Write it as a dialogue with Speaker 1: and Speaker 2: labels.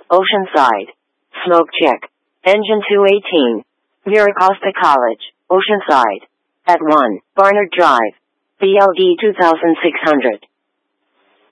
Speaker 1: Oceanside. Smoke check. Engine 218. Viracosta College, Oceanside. At 1, Barnard Drive. BLD 2600.